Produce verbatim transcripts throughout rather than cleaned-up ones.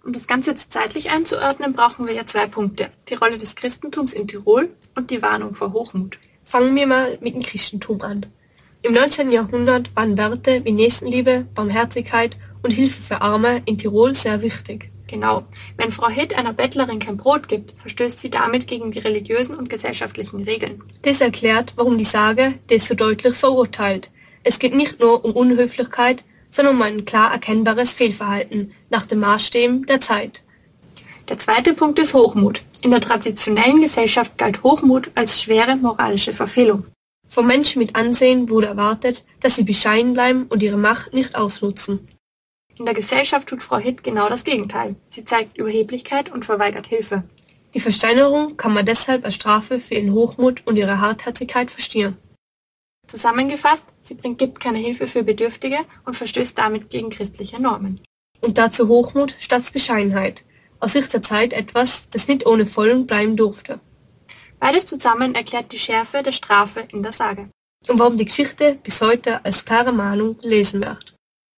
Um das Ganze jetzt zeitlich einzuordnen, brauchen wir ja zwei Punkte. Die Rolle des Christentums in Tirol und die Warnung vor Hochmut. Fangen wir mal mit dem Christentum an. Im neunzehnten Jahrhundert waren Werte wie Nächstenliebe, Barmherzigkeit und Hilfe für Arme in Tirol sehr wichtig. Genau. Wenn Frau Hitt einer Bettlerin kein Brot gibt, verstößt sie damit gegen die religiösen und gesellschaftlichen Regeln. Das erklärt, warum die Sage das so deutlich verurteilt. Es geht nicht nur um Unhöflichkeit, sondern um ein klar erkennbares Fehlverhalten nach den Maßstäben der Zeit. Der zweite Punkt ist Hochmut. In der traditionellen Gesellschaft galt Hochmut als schwere moralische Verfehlung. Von Menschen mit Ansehen wurde erwartet, dass sie bescheiden bleiben und ihre Macht nicht ausnutzen. In der Gesellschaft tut Frau Hitt genau das Gegenteil. Sie zeigt Überheblichkeit und verweigert Hilfe. Die Versteinerung kann man deshalb als Strafe für ihren Hochmut und ihre Hartherzigkeit verstehen. Zusammengefasst, sie bringt, gibt keine Hilfe für Bedürftige und verstößt damit gegen christliche Normen. Und dazu Hochmut statt Bescheidenheit. Aus Sicht der Zeit etwas, das nicht ohne Folgen bleiben durfte. Beides zusammen erklärt die Schärfe der Strafe in der Sage. Und warum die Geschichte bis heute als klare Mahnung gelesen wird.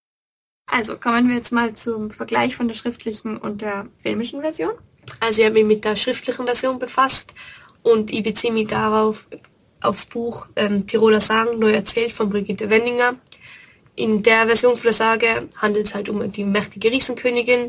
Also kommen wir jetzt mal zum Vergleich von der schriftlichen und der filmischen Version. Also ich habe mich mit der schriftlichen Version befasst und ich beziehe mich darauf aufs Buch ähm, Tiroler Sagen neu erzählt von Brigitte Wenninger. In der Version von der Sage handelt es halt um die mächtige Riesenkönigin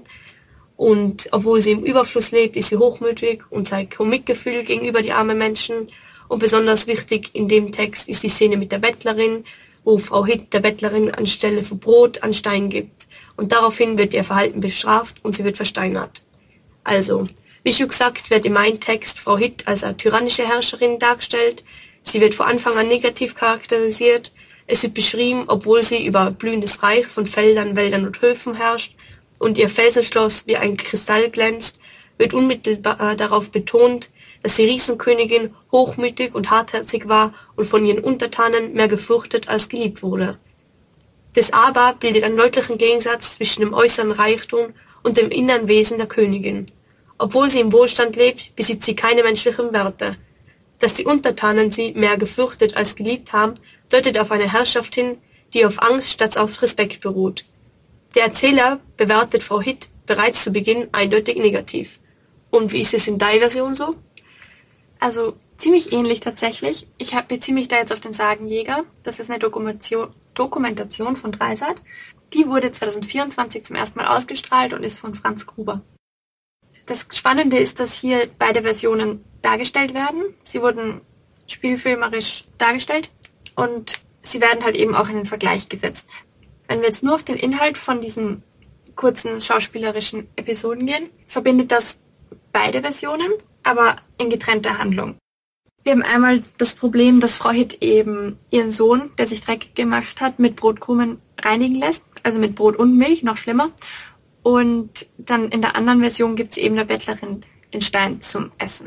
und obwohl sie im Überfluss lebt, ist sie hochmütig und zeigt kaum Mitgefühl gegenüber die armen Menschen. Und besonders wichtig in dem Text ist die Szene mit der Bettlerin, wo Frau Hitt der Bettlerin anstelle für Brot einen Stein gibt. Und daraufhin wird ihr Verhalten bestraft und sie wird versteinert. Also, wie schon gesagt, wird in meinem Text Frau Hitt als eine tyrannische Herrscherin dargestellt. Sie wird von Anfang an negativ charakterisiert. Es wird beschrieben, obwohl sie über ein blühendes Reich von Feldern, Wäldern und Höfen herrscht und ihr Felsenschloss wie ein Kristall glänzt, wird unmittelbar darauf betont, dass die Riesenkönigin hochmütig und hartherzig war und von ihren Untertanen mehr gefürchtet als geliebt wurde. Das Aber bildet einen deutlichen Gegensatz zwischen dem äußeren Reichtum und dem inneren Wesen der Königin. Obwohl sie im Wohlstand lebt, besitzt sie keine menschlichen Werte. Dass die Untertanen sie mehr gefürchtet als geliebt haben, deutet auf eine Herrschaft hin, die auf Angst statt auf Respekt beruht. Der Erzähler bewertet Frau Hitt bereits zu Beginn eindeutig negativ. Und wie ist es in deiner Version so? Also ziemlich ähnlich tatsächlich. Ich beziehe mich da jetzt auf den Sagenjäger. Das ist eine Dokumentation, Dokumentation von Dreisat. Die wurde zwanzig vierundzwanzig zum ersten Mal ausgestrahlt und ist von Franz Gruber. Das Spannende ist, dass hier beide Versionen dargestellt werden. Sie wurden spielfilmerisch dargestellt und sie werden halt eben auch in den Vergleich gesetzt. Wenn wir jetzt nur auf den Inhalt von diesen kurzen schauspielerischen Episoden gehen, verbindet das beide Versionen, aber in getrennter Handlung. Wir haben einmal das Problem, dass Frau Hitt eben ihren Sohn, der sich dreckig gemacht hat, mit Brotkrumen reinigen lässt, also mit Brot und Milch, noch schlimmer. Und dann in der anderen Version gibt es eben der Bettlerin den Stein zum Essen.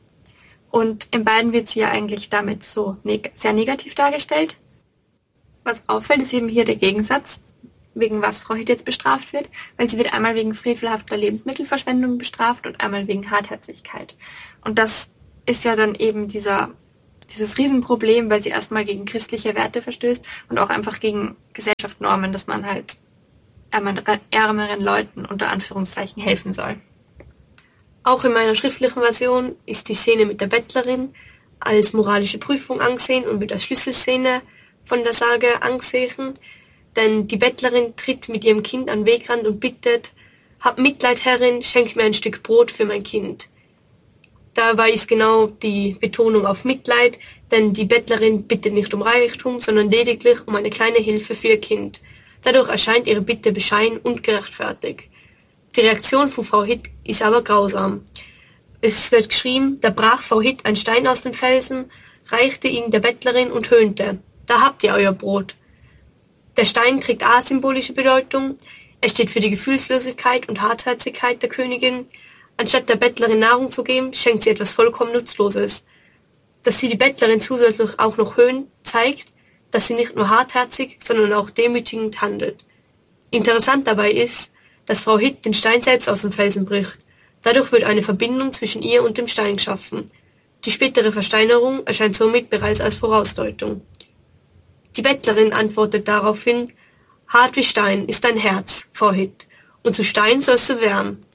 Und in beiden wird sie ja eigentlich damit so neg- sehr negativ dargestellt. Was auffällt, ist eben hier der Gegensatz, wegen was Frau Hitt jetzt bestraft wird, weil sie wird einmal wegen frevelhafter Lebensmittelverschwendung bestraft und einmal wegen Hartherzigkeit. Und das ist ja dann eben dieser, dieses Riesenproblem, weil sie erstmal gegen christliche Werte verstößt und auch einfach gegen Gesellschaftsnormen, dass man halt ärmeren Leuten unter Anführungszeichen helfen soll. Auch in meiner schriftlichen Version ist die Szene mit der Bettlerin als moralische Prüfung angesehen und wird als Schlüsselszene von der Sage angesehen, denn die Bettlerin tritt mit ihrem Kind an den Wegrand und bittet: Hab Mitleid, Herrin, schenk mir ein Stück Brot für mein Kind. Dabei ist genau die Betonung auf Mitleid, denn die Bettlerin bittet nicht um Reichtum, sondern lediglich um eine kleine Hilfe für ihr Kind. Dadurch erscheint ihre Bitte bescheiden und gerechtfertigt. Die Reaktion von Frau Hitt ist aber grausam. Es wird geschrieben: Da brach Frau Hitt ein Stein aus dem Felsen, reichte ihn der Bettlerin und höhnte: Da habt ihr euer Brot. Der Stein trägt auch symbolische Bedeutung. Er steht für die Gefühlslosigkeit und Hartherzigkeit der Königin. Anstatt der Bettlerin Nahrung zu geben, schenkt sie etwas vollkommen Nutzloses. Dass sie die Bettlerin zusätzlich auch noch höhnt, zeigt, dass sie nicht nur hartherzig, sondern auch demütigend handelt. Interessant dabei ist, dass Frau Hitt den Stein selbst aus dem Felsen bricht. Dadurch wird eine Verbindung zwischen ihr und dem Stein geschaffen. Die spätere Versteinerung erscheint somit bereits als Vorausdeutung. Die Bettlerin antwortet daraufhin: Hart wie Stein ist dein Herz, Frau Hitt, und zu Stein sollst du werden.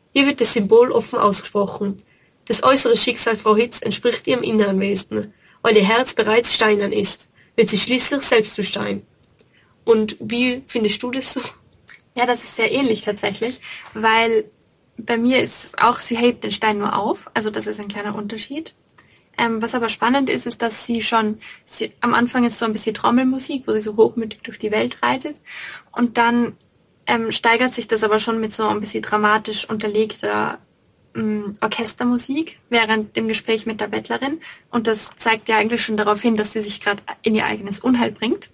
Hier wird das Symbol offen ausgesprochen. Das äußere Schicksal Frau Hitz entspricht ihrem inneren Wesen. Weil ihr Herz bereits steinern ist, wird sie schließlich selbst zu Stein. Und wie findest du das so? Ja, das ist sehr ähnlich tatsächlich, weil bei mir ist es auch, sie hebt den Stein nur auf, also das ist ein kleiner Unterschied. Ähm, was aber spannend ist, ist, dass sie schon, sie, am Anfang ist so ein bisschen Trommelmusik, wo sie so hochmütig durch die Welt reitet und dann ähm, steigert sich das aber schon mit so ein bisschen dramatisch unterlegter ähm, Orchestermusik während dem Gespräch mit der Bettlerin und das zeigt ja eigentlich schon darauf hin, dass sie sich gerade in ihr eigenes Unheil bringt.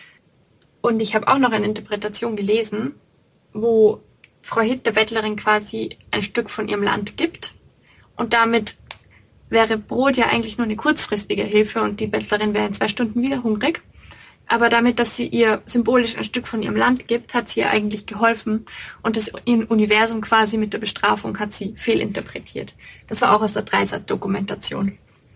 Und ich habe auch noch eine Interpretation gelesen, wo Frau Hitt der Bettlerin quasi ein Stück von ihrem Land gibt und damit wäre Brot ja eigentlich nur eine kurzfristige Hilfe und die Bettlerin wäre in zwei Stunden wieder hungrig. Aber damit, dass sie ihr symbolisch ein Stück von ihrem Land gibt, hat sie ihr eigentlich geholfen und das Universum quasi mit der Bestrafung hat sie fehlinterpretiert. Das war auch aus der Dreisat-Dokumentation.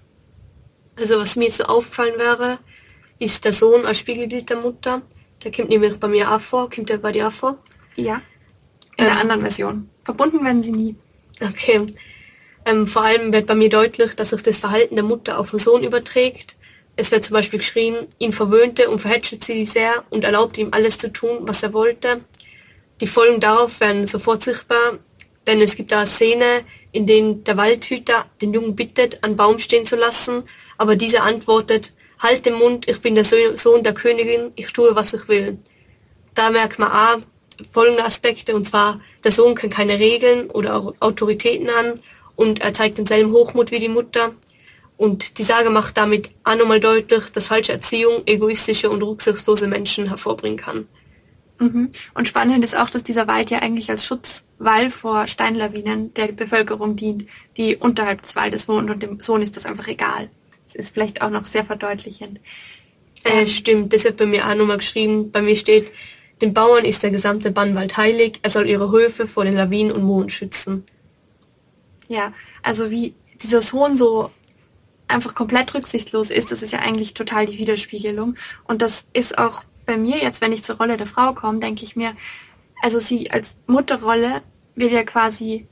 Also was mir jetzt so aufgefallen wäre, ist der Sohn als Spiegelbild der Mutter. Der kommt nämlich bei mir auch vor. Kommt der bei dir auch vor? Ja, in der ähm, anderen Version. Verbunden werden sie nie. Okay. Ähm, vor allem wird bei mir deutlich, dass sich das Verhalten der Mutter auf den Sohn überträgt. Es wird zum Beispiel geschrieben, ihn verwöhnte und verhätschelte sie sehr und erlaubte ihm alles zu tun, was er wollte. Die Folgen darauf werden sofort sichtbar, denn es gibt da eine Szene, in der der Waldhüter den Jungen bittet, einen Baum stehen zu lassen, aber dieser antwortet, halt den Mund, ich bin der Sohn der Königin, ich tue, was ich will. Da merkt man auch folgende Aspekte, und zwar, der Sohn kennt keine Regeln oder Autoritäten an und er zeigt denselben Hochmut wie die Mutter. Und die Sage macht damit auch nochmal deutlich, dass falsche Erziehung egoistische und rücksichtslose Menschen hervorbringen kann. Mhm. Und spannend ist auch, dass dieser Wald ja eigentlich als Schutzwall vor Steinlawinen der Bevölkerung dient, die unterhalb des Waldes wohnt und dem Sohn ist das einfach egal. Das ist vielleicht auch noch sehr verdeutlichend. Äh, stimmt, das wird bei mir auch nochmal geschrieben. Bei mir steht, den Bauern ist der gesamte Bannwald heilig, er soll ihre Höfe vor den Lawinen und Mooren schützen. Ja, also wie dieser Sohn so einfach komplett rücksichtslos ist, das ist ja eigentlich total die Widerspiegelung. Und das ist auch bei mir jetzt, wenn ich zur Rolle der Frau komme, denke ich mir, also sie als Mutterrolle will ja quasi,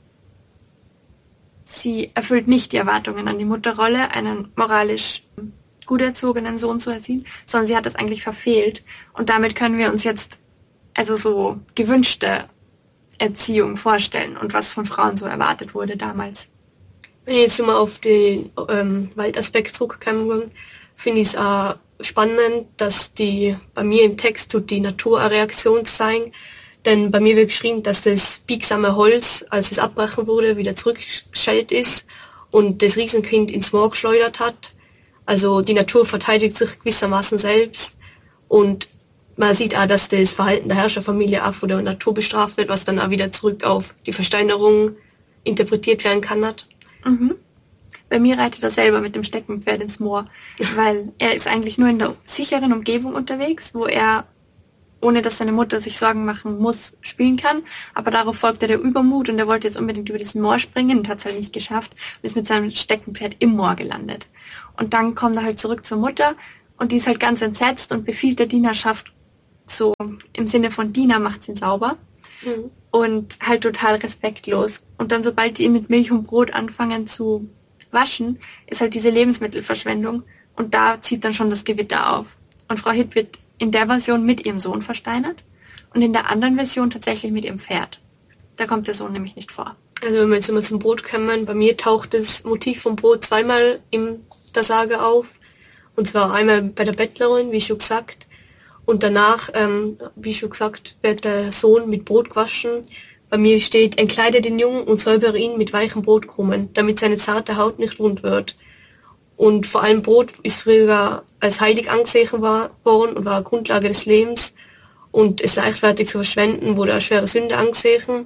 sie erfüllt nicht die Erwartungen an die Mutterrolle, einen moralisch gut erzogenen Sohn zu erziehen, sondern sie hat das eigentlich verfehlt. Und damit können wir uns jetzt also so gewünschte Erziehung vorstellen und was von Frauen so erwartet wurde damals. Wenn ich jetzt mal auf den ähm, Waldaspekt zurückkomme, finde ich es auch spannend, dass die bei mir im Text tut die Natur eine Reaktion zeigen. Denn bei mir wird geschrieben, dass das biegsame Holz, als es abbrechen wurde, wieder zurückgeschellt ist und das Riesenkind ins Moor geschleudert hat. Also die Natur verteidigt sich gewissermaßen selbst und man sieht auch, dass das Verhalten der Herrscherfamilie auch von der Natur bestraft wird, was dann auch wieder zurück auf die Versteinerung interpretiert werden kann. Hat. Mhm. Bei mir reitet er selber mit dem Steckenpferd ins Moor, weil er ist eigentlich nur in der sicheren Umgebung unterwegs, wo er, ohne dass seine Mutter sich Sorgen machen muss, spielen kann. Aber darauf folgte der Übermut und er wollte jetzt unbedingt über diesen Moor springen und hat es halt nicht geschafft und ist mit seinem Steckenpferd im Moor gelandet. Und dann kommt er halt zurück zur Mutter und die ist halt ganz entsetzt und befiehlt der Dienerschaft so im Sinne von Diener macht ihn sauber. Mhm. Und halt total respektlos. Und dann, sobald die ihn mit Milch und Brot anfangen zu waschen, ist halt diese Lebensmittelverschwendung und da zieht dann schon das Gewitter auf. Und Frau Hitt wird in der Version mit ihrem Sohn versteinert und in der anderen Version tatsächlich mit ihrem Pferd. Da kommt der Sohn nämlich nicht vor. Also wenn wir jetzt mal zum Brot kommen, bei mir taucht das Motiv vom Brot zweimal in der Sage auf. Und zwar einmal bei der Bettlerin, wie schon gesagt, und danach, ähm, wie schon gesagt, wird der Sohn mit Brot gewaschen. Bei mir steht, entkleide den Jungen und säubere ihn mit weichen Brotkrumen, damit seine zarte Haut nicht wund wird. Und vor allem Brot ist früher als heilig angesehen worden und war Grundlage des Lebens. Und es leichtfertig zu verschwenden, wurde als schwere Sünde angesehen.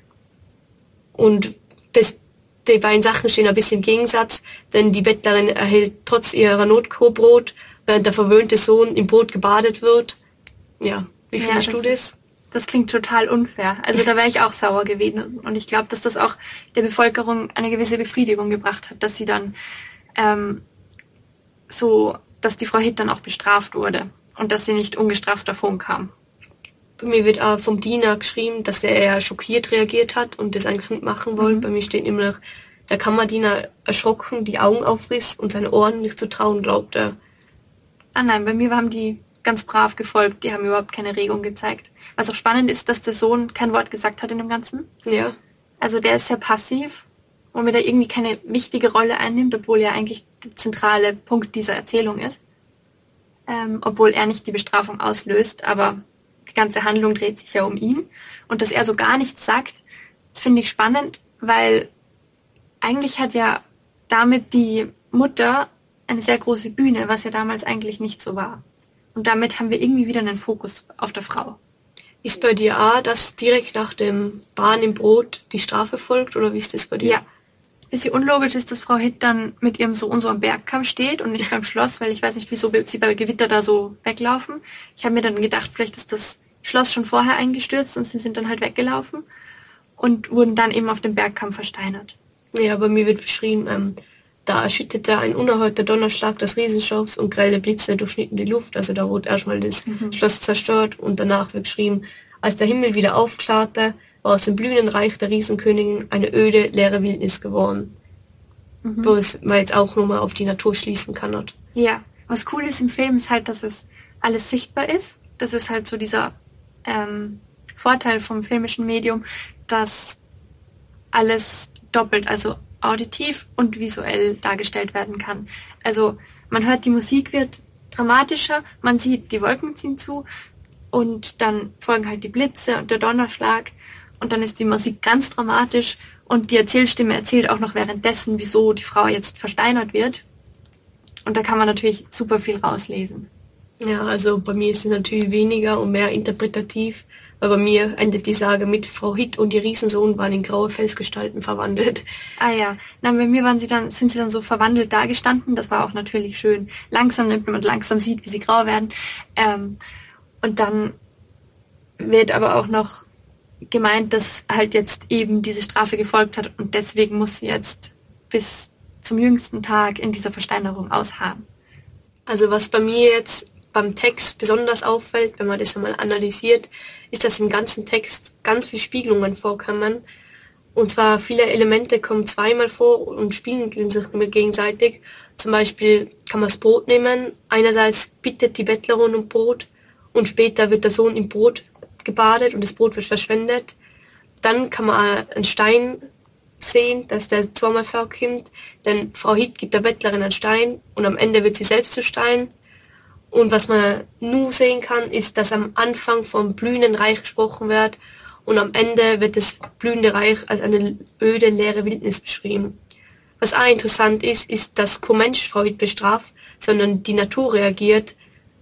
Und das, die beiden Sachen stehen ein bisschen im Gegensatz, denn die Bettlerin erhält trotz ihrer Not Brot, während der verwöhnte Sohn im Brot gebadet wird. Ja, wie findest ja, das du das? Ist, das klingt total unfair. Also da wäre ich auch sauer gewesen. Und ich glaube, dass das auch der Bevölkerung eine gewisse Befriedigung gebracht hat, dass sie dann ähm, so, dass die Frau Hitt dann auch bestraft wurde und dass sie nicht ungestraft davon kam. Bei mir wird auch vom Diener geschrieben, dass der eher schockiert reagiert hat und das eigentlich nicht machen wollte. Mhm. Bei mir steht immer noch, der Kammerdiener erschrocken, die Augen aufriss und seine Ohren nicht zu trauen glaubte. Ah nein, bei mir haben die ganz brav gefolgt, die haben überhaupt keine Regung gezeigt. Was auch spannend ist, dass der Sohn kein Wort gesagt hat in dem Ganzen. Ja. Also der ist sehr passiv, womit er irgendwie keine wichtige Rolle einnimmt, obwohl er eigentlich der zentrale Punkt dieser Erzählung ist. Ähm, obwohl er nicht die Bestrafung auslöst, aber die ganze Handlung dreht sich ja um ihn. Und dass er so gar nichts sagt, das finde ich spannend, weil eigentlich hat ja damit die Mutter eine sehr große Bühne, was ja damals eigentlich nicht so war. Und damit haben wir irgendwie wieder einen Fokus auf der Frau. Ist bei dir auch, dass direkt nach dem Bahn im Brot die Strafe folgt, oder wie ist das bei dir? Ja. Bisschen unlogisch ist, dass Frau Hitt dann mit ihrem Sohn so am Bergkamm steht und nicht beim Schloss, weil ich weiß nicht, wieso sie bei Gewitter da so weglaufen. Ich habe mir dann gedacht, vielleicht ist das Schloss schon vorher eingestürzt und sie sind dann halt weggelaufen und wurden dann eben auf dem Bergkamm versteinert. Ja, bei mir wird beschrieben, ähm, da erschütterte ein unerhörter Donnerschlag das Riesenschloss und grelle Blitze durchschnitten die Luft. Also da wurde erstmal das mhm. Schloss zerstört und danach wird geschrieben, als der Himmel wieder aufklarte, war aus dem blühenden Reich der Riesenkönigin eine öde, leere Wildnis geworden. Mhm. Wo es man jetzt auch nochmal auf die Natur schließen kann. Hat. Ja, was cool ist im Film ist halt, dass es alles sichtbar ist. Das ist halt so dieser ähm, Vorteil vom filmischen Medium, dass alles doppelt, also auditiv und visuell dargestellt werden kann. Also man hört, die Musik wird dramatischer, man sieht, die Wolken ziehen zu und dann folgen halt die Blitze und der Donnerschlag und dann ist die Musik ganz dramatisch und die Erzählstimme erzählt auch noch währenddessen, wieso die Frau jetzt versteinert wird. Und da kann man natürlich super viel rauslesen. Ja, also bei mir ist es natürlich weniger und mehr interpretativ, weil bei mir endet die Sage mit Frau Hitt und ihr Riesensohn waren in graue Felsgestalten verwandelt. Ah ja, na, bei mir waren sie dann, sind sie dann so verwandelt dagestanden, das war auch natürlich schön. Langsam nimmt man langsam sieht, wie sie grau werden. Ähm, und dann wird aber auch noch gemeint, dass halt jetzt eben diese Strafe gefolgt hat und deswegen muss sie jetzt bis zum jüngsten Tag in dieser Versteinerung ausharren. Also was bei mir jetzt beim Text besonders auffällt, wenn man das einmal analysiert, ist, dass im ganzen Text ganz viele Spiegelungen vorkommen. Und zwar viele Elemente kommen zweimal vor und spiegeln sich mit gegenseitig. Zum Beispiel kann man das Brot nehmen. Einerseits bittet die Bettlerin um Brot und später wird der Sohn im Brot gebadet und das Brot wird verschwendet. Dann kann man einen Stein sehen, dass der zweimal vorkommt, denn Frau Hitt gibt der Bettlerin einen Stein und am Ende wird sie selbst zu Stein. Und was man nur sehen kann, ist, dass am Anfang vom blühenden Reich gesprochen wird und am Ende wird das blühende Reich als eine öde, leere Wildnis beschrieben. Was auch interessant ist, ist, dass kein Mensch Frau Hitt bestraft, sondern die Natur reagiert,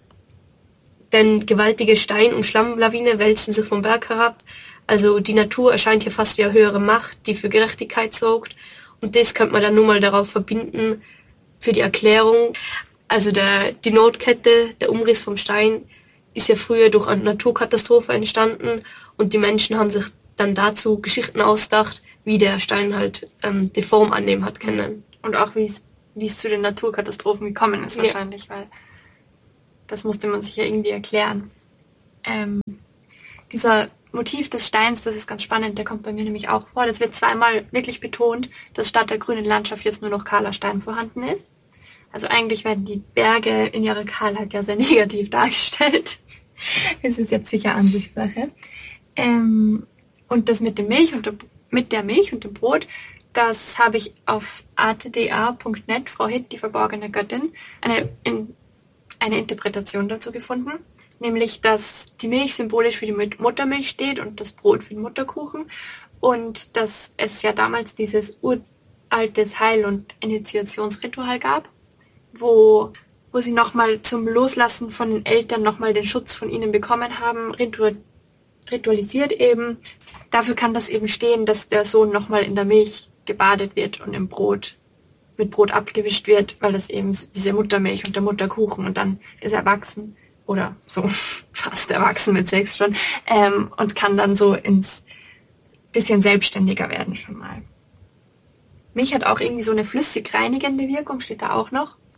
denn gewaltige Stein- und Schlammlawine wälzen sich vom Berg herab. Also die Natur erscheint hier fast wie eine höhere Macht, die für Gerechtigkeit sorgt. Und das könnte man dann nur mal darauf verbinden, für die Erklärung. Also der, die Notkette, der Umriss vom Stein, ist ja früher durch eine Naturkatastrophe entstanden und die Menschen haben sich dann dazu Geschichten ausgedacht, wie der Stein halt ähm, die Form annehmen hat können. Und auch wie es zu den Naturkatastrophen gekommen ist wahrscheinlich, ja. Weil das musste man sich ja irgendwie erklären. Ähm, dieser Motiv des Steins, das ist ganz spannend, der kommt bei mir nämlich auch vor. Das wird zweimal wirklich betont, dass statt der grünen Landschaft jetzt nur noch kahler Stein vorhanden ist. Also eigentlich werden die Berge in ihrer Kahlheit ja sehr negativ dargestellt. Es ist jetzt sicher Ansichtssache. Ähm, und das mit dem Milch und der, mit der Milch und dem Brot, das habe ich auf artda punkt net, Frau Hitt, die verborgene Göttin, eine, in, eine Interpretation dazu gefunden. Nämlich, dass die Milch symbolisch für die Muttermilch steht und das Brot für den Mutterkuchen. Und dass es ja damals dieses uraltes Heil- und Initiationsritual gab, wo, wo sie nochmal zum Loslassen von den Eltern nochmal den Schutz von ihnen bekommen haben, ritu- ritualisiert eben. Dafür kann das eben stehen, dass der Sohn nochmal in der Milch gebadet wird und im Brot, mit Brot abgewischt wird, weil das eben diese Muttermilch und der Mutterkuchen und dann ist er erwachsen oder so fast erwachsen mit sechs schon ähm, und kann dann so ins bisschen selbstständiger werden schon mal. Milch hat auch irgendwie so eine flüssig reinigende Wirkung, steht da auch noch.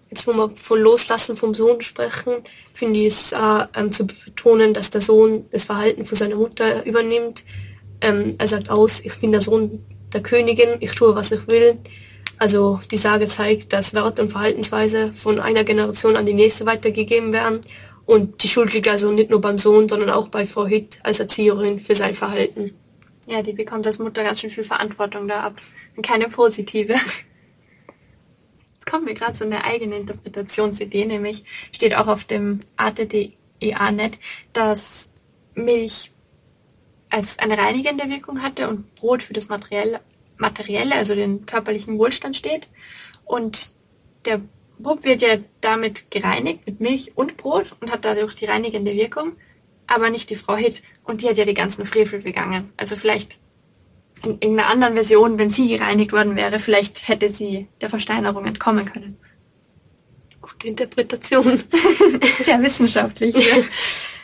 Jetzt, wo wir von Loslassen vom Sohn sprechen, finde ich es auch ähm, zu betonen, dass der Sohn das Verhalten von seiner Mutter übernimmt. Ähm, er sagt aus, ich bin der Sohn der Königin, ich tue, was ich will. Also die Sage zeigt, dass Werte und Verhaltensweise von einer Generation an die nächste weitergegeben werden. Und die Schuld liegt also nicht nur beim Sohn, sondern auch bei Frau Hitt als Erzieherin für sein Verhalten. Ja, die bekommt als Mutter ganz schön viel Verantwortung da ab. Und keine positive. Jetzt kommen wir gerade zu einer eigenen Interpretationsidee, nämlich steht auch auf dem arte punkt de A-Net, dass Milch als eine reinigende Wirkung hatte und Brot für das Materielle, Materielle, also den körperlichen Wohlstand steht. Und der Bub wird ja damit gereinigt mit Milch und Brot und hat dadurch die reinigende Wirkung, aber nicht die Frau Hitt. Und die hat ja die ganzen Frevel begangen. Also vielleicht in irgendeiner anderen Version, wenn sie gereinigt worden wäre, vielleicht hätte sie der Versteinerung entkommen können. Gute Interpretation. Sehr wissenschaftlich. Ja.